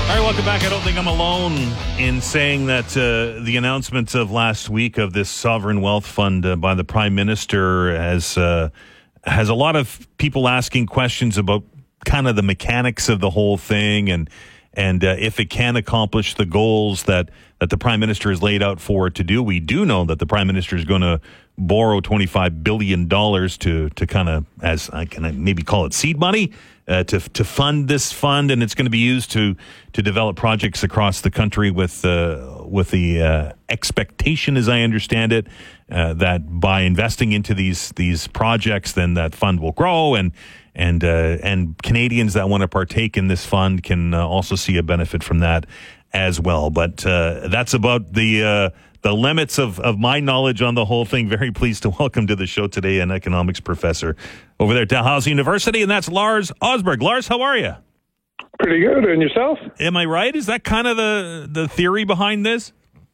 All right, welcome back. I don't think I'm alone in saying that the announcement of last week of this sovereign wealth fund by the Prime Minister has a lot of people asking questions about kind of the mechanics of the whole thing and if it can accomplish the goals that the Prime Minister has laid out for it to do. We do know that the Prime Minister is going to borrow $25 billion to kind of, as I can maybe call it, seed money to fund this fund, and it's going to be used to develop projects across the country with the expectation, as I understand it, that by investing into these projects, then that fund will grow, and Canadians that want to partake in this fund can also see a benefit from that as well. But that's about the limits of my knowledge on the whole thing. Very pleased to welcome to the show today an economics professor over there at Dalhousie University, and that's Lars Osberg. Lars, how are you? Pretty good. And yourself? Am I right? Is that kind of the theory behind this?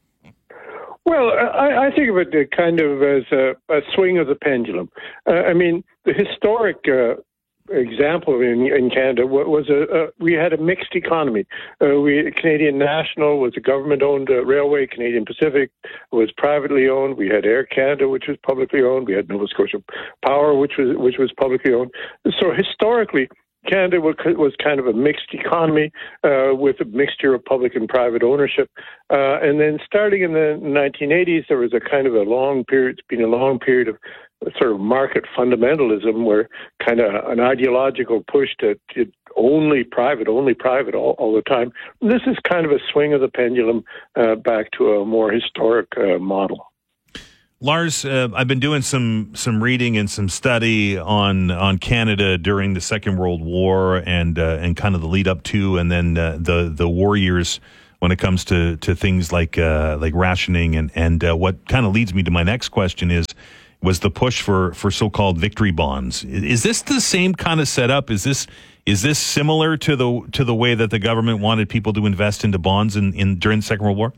Well, I think of it kind of as a swing of the pendulum. I mean, the historic example in Canada was we had a mixed economy. Canadian National was a government-owned railway. Canadian Pacific was privately owned. We had Air Canada, which was publicly owned. We had Nova Scotia Power, which was publicly owned. So historically, Canada was kind of a mixed economy with a mixture of public and private ownership. And then starting in the 1980s, there was a kind of a long period. It's been a long period of sort of market fundamentalism, where kind of an ideological push to only private all the time. This is kind of a swing of the pendulum back to a more historic model. Lars, I've been doing some reading and some study on Canada during the Second World War and kind of the lead up to, and then the war years when it comes to things like rationing and what kind of leads me to my next question was the push for so-called victory bonds. Is this the same kind of setup? Is this similar to the way that the government wanted people to invest into bonds during the Second World War?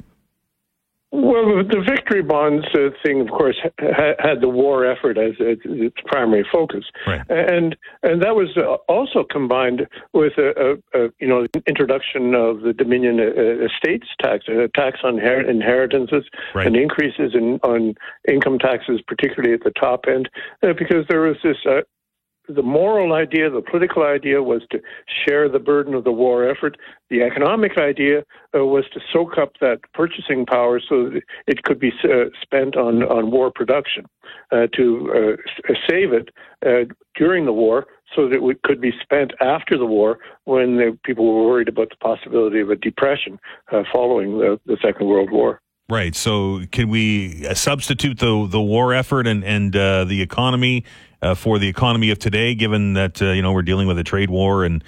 Well, the victory bonds thing, of course, had the war effort as its primary focus, right. and that was also combined with the introduction of the Dominion Estates Tax, a tax on inheritances, right. and increases on income taxes, particularly at the top end, because there was this. The moral idea, the political idea was to share the burden of the war effort. The economic idea was to soak up that purchasing power so that it could be spent on war production, to save it during the war so that it could be spent after the war when people were worried about the possibility of a depression following the Second World War. Right. So can we substitute the war effort and the economy for the economy of today, given that we're dealing with a trade war and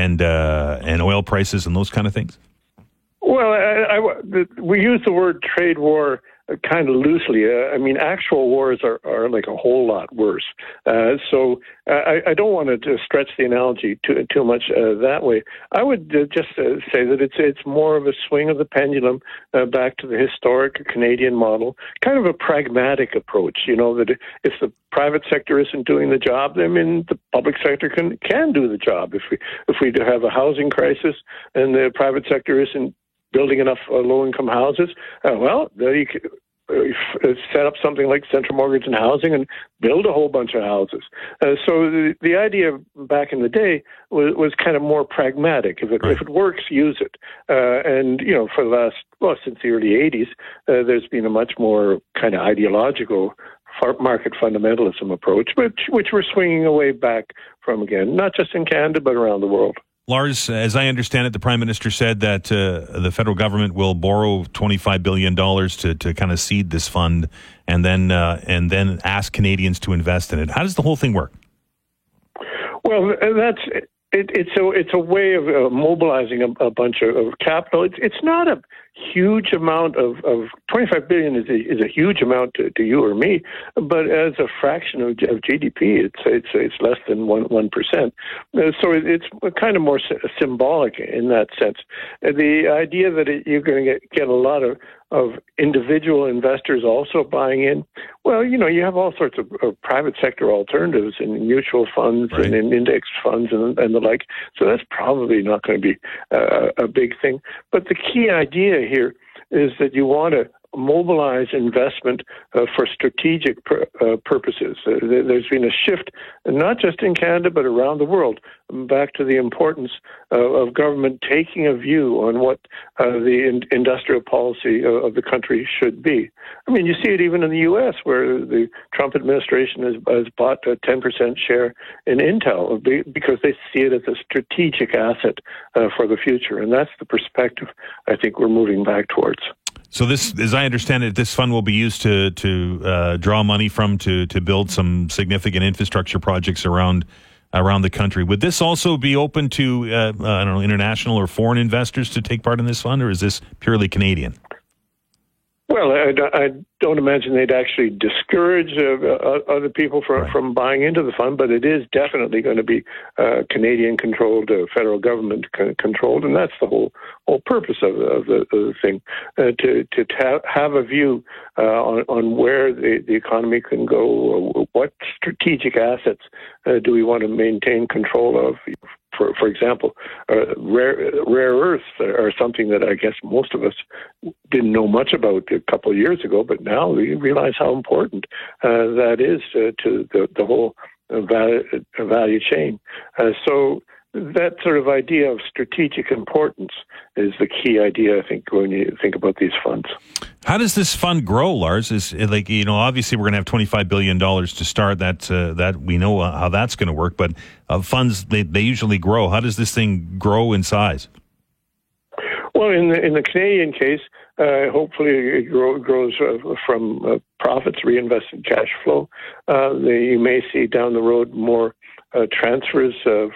oil prices and those kind of things? Well, we use the word trade war kind of loosely. I mean, actual wars are like a whole lot worse. So I don't want to stretch the analogy too much that way. I would just say that it's more of a swing of the pendulum back to the historic Canadian model, kind of a pragmatic approach. That if the private sector isn't doing the job, then the public sector can do the job. If we have a housing crisis and the private sector isn't building enough low-income houses, you could set up something like Central Mortgage and Housing and build a whole bunch of houses. So the idea back in the day was kind of more pragmatic. If it works, use it. And for the since the early 80s, there's been a much more kind of ideological market fundamentalism approach, which we're swinging away back from again, not just in Canada, but around the world. Lars, as I understand it, the Prime Minister said that the federal government will borrow $25 billion to kind of seed this fund and then ask Canadians to invest in it. How does the whole thing work? Well, it's a way of mobilizing a bunch of capital. It's not a huge amount of $25 billion is a huge amount to you or me, but as a fraction of GDP, it's less than 1%. So it's kind of more symbolic in that sense. The idea that you're going to get a lot of individual investors also buying in. Well, you have all sorts of private sector alternatives in mutual funds and in index funds and the like. So that's probably not going to be a big thing. But the key idea here is that you want to mobilize investment for strategic purposes. There's been a shift, not just in Canada, but around the world, back to the importance of government taking a view on what the industrial policy of the country should be. I mean, you see it even in the U.S., where the Trump administration has bought a 10% share in Intel because they see it as a strategic asset for the future. And that's the perspective I think we're moving back towards. So this, as I understand it, this fund will be used to draw money from to build some significant infrastructure projects around the country. Would this also be open to international or foreign investors to take part in this fund, or is this purely Canadian? Well, I don't imagine they'd actually discourage other people from buying into the fund, but it is definitely going to be Canadian-controlled, federal government-controlled, and that's the whole purpose of the thing, to have a view on where the economy can go, what strategic assets do we want to maintain control of. For example, rare earths are something that I guess most of us didn't know much about a couple of years ago, but now we realize how important that is to the whole value chain. So that sort of idea of strategic importance is the key idea, I think, when you think about these funds. How does this fund grow, Lars? Is obviously we're going to have $25 billion to start. That we know how that's going to work, but funds they usually grow. How does this thing grow in size? Well, in the Canadian case, hopefully it grows from profits, reinvested cash flow. You may see down the road more transfers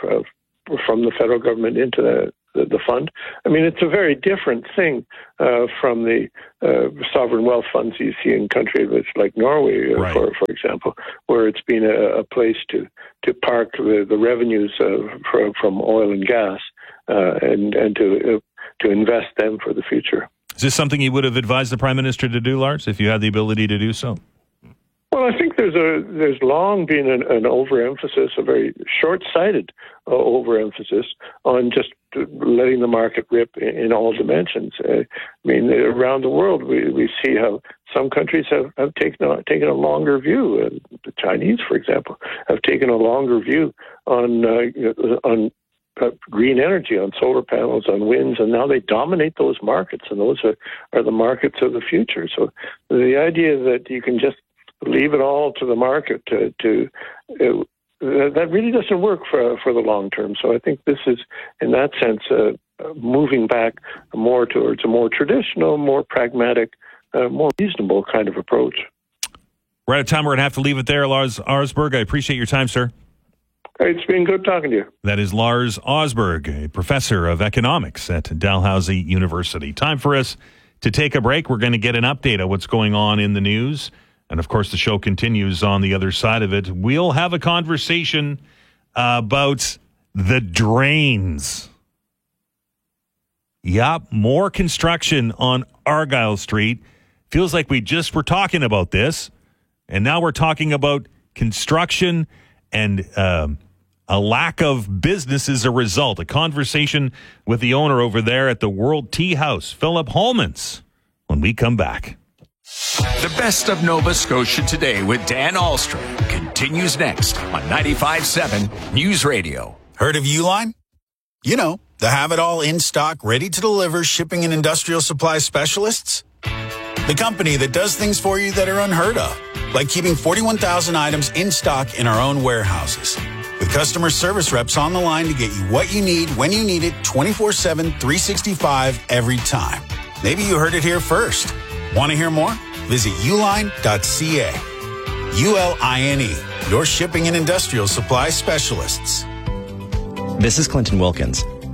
from the federal government into the fund. I mean, it's a very different thing from the sovereign wealth funds you see in countries like Norway, for example, where it's been a place to park the revenues from oil and gas and to invest them for the future. Is this something you would have advised the Prime Minister to do, Lars, if you had the ability to do so? Well, I think there's long been an overemphasis, a very short-sighted overemphasis on just letting the market rip in all dimensions. I mean, around the world, we see how some countries have taken a longer view. The Chinese, for example, have taken a longer view on green energy, on solar panels, on winds, and now they dominate those markets, and those are the markets of the future. So the idea that you can just leave it all to the market that really doesn't work for the long term. So I think this is, in that sense, moving back more towards a more traditional, more pragmatic, more reasonable kind of approach. We're out of time. We're going to have to leave it there. Lars Osberg, I appreciate your time, sir. It's been good talking to you. That is Lars Osberg, a professor of economics at Dalhousie University. Time for us to take a break. We're going to get an update on what's going on in the news. And, of course, the show continues on the other side of it. We'll have a conversation about the drains. Yep, more construction on Argyle Street. Feels like we just were talking about this, and now we're talking about construction and a lack of business as a result. A conversation with the owner over there at the World Tea House, Philip Holmans, when we come back. The best of Nova Scotia Today with Dan Ahlstrom continues next on 95.7 News Radio. Heard of Uline? You know, the have-it-all in-stock, ready-to-deliver shipping and industrial supply specialists. The company that does things for you that are unheard of, like keeping 41,000 items in stock in our own warehouses. With customer service reps on the line to get you what you need, when you need it, 24/7, 365, every time. Maybe you heard it here first. Want to hear more? Visit uline.ca. ULINE, your shipping and industrial supply specialists. This is Clinton Wilkins.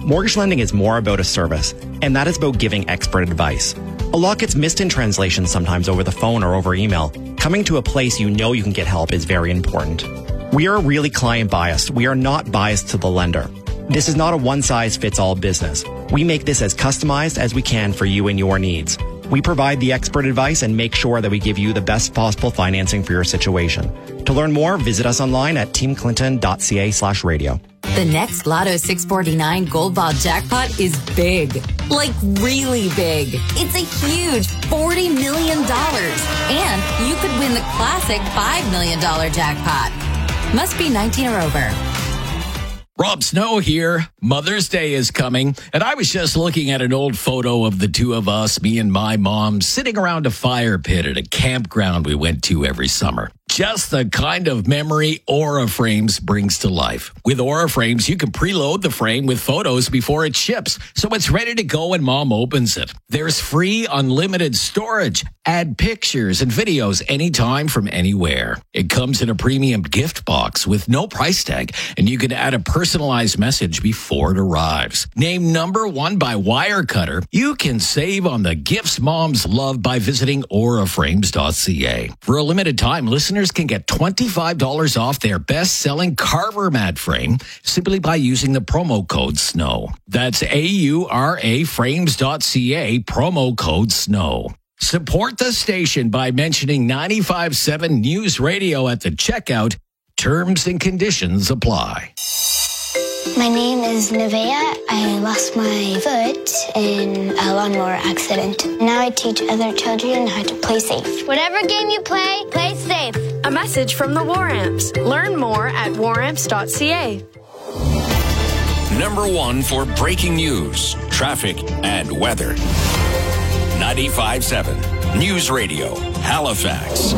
Mortgage lending is more about a service, and that is about giving expert advice. A lot gets missed in translation sometimes over the phone or over email. Coming to a place you know you can get help is very important. We are really client biased. We are not biased to the lender. This is not a one-size-fits-all business. We make this as customized as we can for you and your needs. We provide the expert advice and make sure that we give you the best possible financing for your situation. To learn more, visit us online at teamclinton.ca/radio. The next Lotto 649 Gold Ball jackpot is big. Like really big. It's a huge $40 million. And you could win the classic $5 million jackpot. Must be 19 or over. Rob Snow here. Mother's Day is coming, and I was just looking at an old photo of the two of us, me and my mom, sitting around a fire pit at a campground we went to every summer. Just the kind of memory Aura Frames brings to life. With Aura Frames, you can preload the frame with photos before it ships, so it's ready to go when Mom opens it. There's free unlimited storage. Add pictures and videos anytime from anywhere. It comes in a premium gift box with no price tag, and you can add a personalized message before it arrives. Named #1 by Wirecutter, you can save on the gifts moms love by visiting auraframes.ca. For a limited time, listeners can get $25 off their best-selling Carver mat frame simply by using the promo code SNOW. That's auraframes.ca, promo code SNOW. Support the station by mentioning 95.7 News Radio at the checkout. Terms and conditions apply. My name is Nevaeh. I lost my foot in a lawnmower accident. Now I teach other children how to play safe. Whatever game you play, play safe. A message from the War Amps. Learn more at waramps.ca. #1 for breaking news, traffic, and weather. 95.7 News Radio, Halifax.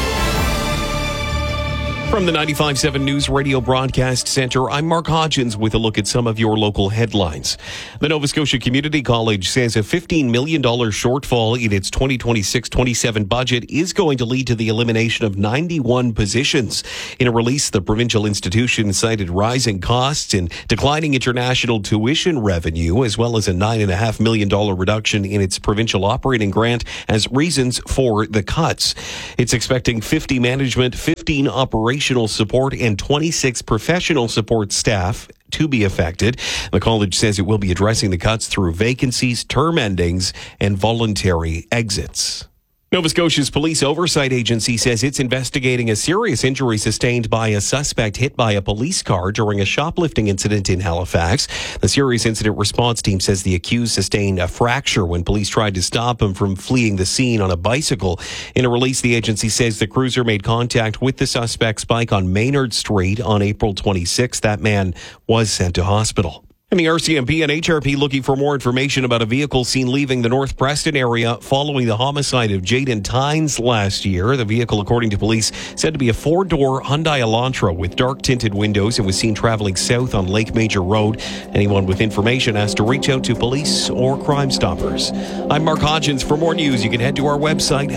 From the 95.7 News Radio Broadcast Centre, I'm Mark Hodgins with a look at some of your local headlines. The Nova Scotia Community College says a $15 million shortfall in its 2026-27 budget is going to lead to the elimination of 91 positions. In a release, the provincial institution cited rising costs and declining international tuition revenue, as well as a $9.5 million reduction in its provincial operating grant as reasons for the cuts. It's expecting 50 management, 15 operational support, and 26 professional support staff to be affected. The college says it will be addressing the cuts through vacancies, term endings, and voluntary exits. Nova Scotia's Police Oversight Agency says it's investigating a serious injury sustained by a suspect hit by a police car during a shoplifting incident in Halifax. The serious incident response team says the accused sustained a fracture when police tried to stop him from fleeing the scene on a bicycle. In a release, the agency says the cruiser made contact with the suspect's bike on Maynard Street on April 26. That man was sent to hospital. And the RCMP and HRP looking for more information about a vehicle seen leaving the North Preston area following the homicide of Jaden Tynes last year. The vehicle, according to police, said to be a four-door Hyundai Elantra with dark-tinted windows and was seen traveling south on Lake Major Road. Anyone with information has to reach out to police or Crime Stoppers. I'm Mark Hodgins. For more news, you can head to our website,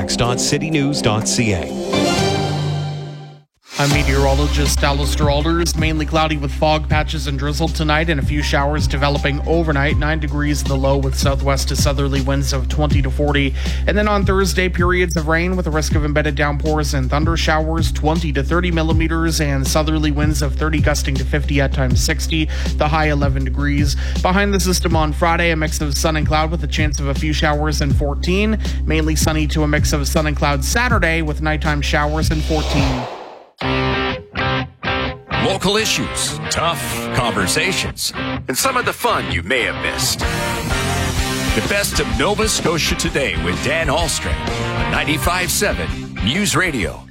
halifax.citynews.ca. I'm meteorologist Alistair Alders. Mainly cloudy with fog patches and drizzle tonight and a few showers developing overnight. 9 degrees the low with southwest to southerly winds of 20 to 40. And then on Thursday, periods of rain with a risk of embedded downpours and thunder showers, 20 to 30 millimeters, and southerly winds of 30 gusting to 50 at times 60. The high 11 degrees. Behind the system on Friday, a mix of sun and cloud with a chance of a few showers and 14. Mainly sunny to a mix of sun and cloud Saturday with nighttime showers and 14. Local issues, tough conversations, and some of the fun you may have missed. The best of Nova Scotia Today with Dan Ahlstrom on 95.7 News Radio,